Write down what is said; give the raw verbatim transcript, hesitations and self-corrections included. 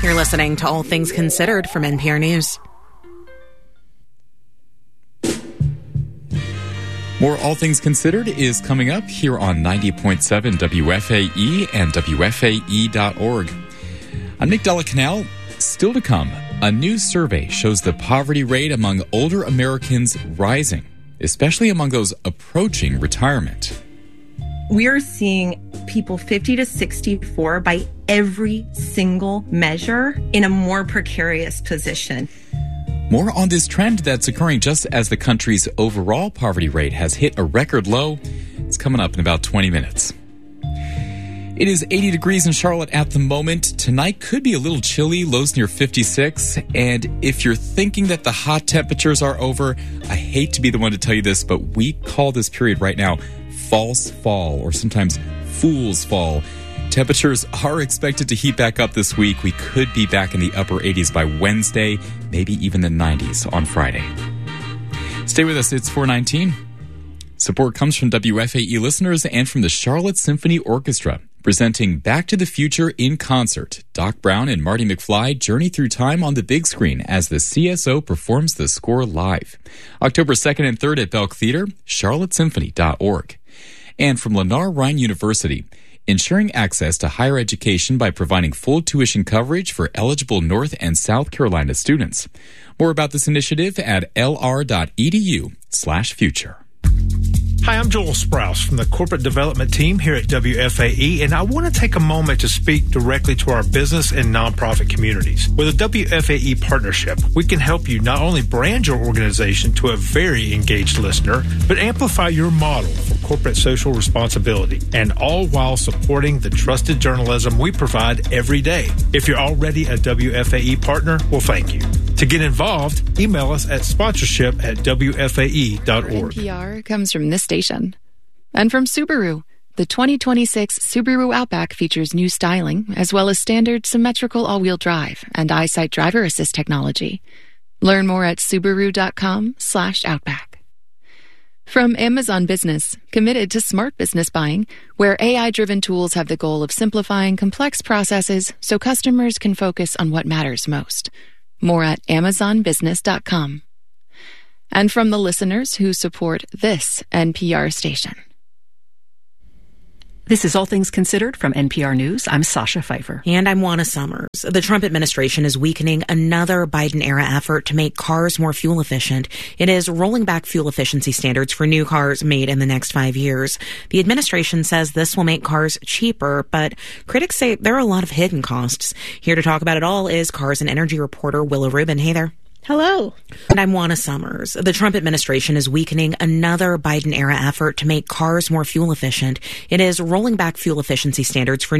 You're listening to All Things Considered from N P R News. More All Things Considered is coming up here on ninety point seven W F A E and W F A E dot org. I'm Nick Della Canal. Still to come, a new survey shows the poverty rate among older Americans rising, especially among those approaching retirement. We are seeing people fifty to sixty-four by every single measure in a more precarious position. More on this trend that's occurring just as the country's overall poverty rate has hit a record low. It's coming up in about twenty minutes. It is eighty degrees in Charlotte at the moment. Tonight could be a little chilly, lows near fifty-six. And if you're thinking that the hot temperatures are over, I hate to be the one to tell you this, but we call this period right now false fall, or sometimes fool's fall. Temperatures are expected to heat back up this week. We could be back in the upper eighties by Wednesday, maybe even the nineties on Friday. Stay with us. It's four nineteen. Support comes from W F A E listeners and from the Charlotte Symphony Orchestra, presenting Back to the Future in concert. Doc Brown and Marty McFly journey through time on the big screen as the C S O performs the score live. October second and third at Belk Theater, charlotte symphony dot org. And from Lennar-Rhine University, ensuring access to higher education by providing full tuition coverage for eligible North and South Carolina students. More about this initiative at lr.edu slash future. Hi, I'm Joel Sprouse from the Corporate Development Team here at W F A E, and I want to take a moment to speak directly to our business and nonprofit communities. With a W F A E partnership, we can help you not only brand your organization to a very engaged listener, but amplify your model for corporate social responsibility, and all while supporting the trusted journalism we provide every day. If you're already a W F A E partner, well, thank you. To get involved, email us at sponsorship at W F A E dot org. N P R comes from this station. And from Subaru, the twenty twenty-six Subaru Outback features new styling, as well as standard symmetrical all-wheel drive and EyeSight driver assist technology. Learn more at subaru.com slash outback. From Amazon Business, committed to smart business buying, where A I-driven tools have the goal of simplifying complex processes so customers can focus on what matters most. More at amazon business dot com. And from the listeners who support this N P R station. This is All Things Considered from N P R News. I'm Sasha Pfeiffer. And I'm Juana Summers. The Trump administration is weakening another Biden-era effort to make cars more fuel efficient. It is rolling back fuel efficiency standards for new cars made in the next five years. The administration says this will make cars cheaper, but critics say there are a lot of hidden costs. Here to talk about it all is Cars and Energy reporter Willa Rubin. Hey there. Hello. And I'm Juana Summers. The Trump administration is weakening another Biden-era effort to make cars more fuel efficient. It is rolling back fuel efficiency standards for